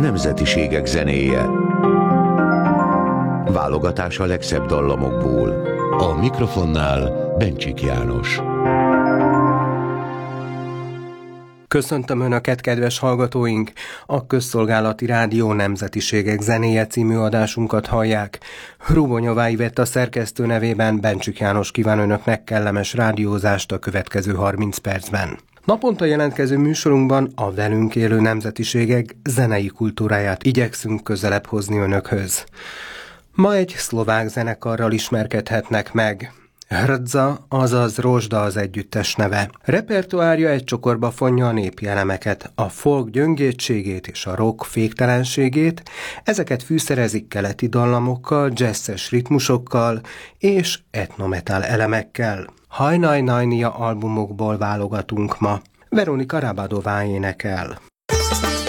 nemzetiségek zenéje. Válogatás a legszebb dallamokból. A mikrofonnál Bencsik János. Köszöntöm Önöket, kedves hallgatóink! A Közszolgálati Rádió Nemzetiségek zenéje című adásunkat hallják. Hrubonyová Ivetta szerkesztő nevében Bencsik János kíván Önöknek kellemes rádiózást a következő 30 percben. Naponta jelentkező műsorunkban a velünk élő nemzetiségek zenei kultúráját igyekszünk közelebb hozni Önökhöz. Ma egy szlovák zenekarral ismerkedhetnek meg. Hrdzá, azaz Rozsda az együttes neve. Repertoárja egy csokorba fonja a népi elemeket, a folk gyöngétségét és a rock féktelenségét, ezeket fűszerezik keleti dallamokkal, jazzes ritmusokkal és etnometal elemekkel. Hajnaj-najnia albumokból válogatunk ma. Veronika Rabadová énekel.